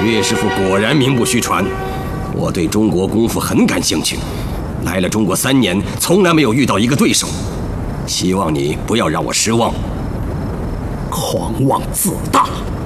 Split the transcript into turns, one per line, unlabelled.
岳师傅果然名不虚传，我对中国功夫很感兴趣。来了中国3年，从来没有遇到一个对手，希望你不要让我失望。
狂妄自大，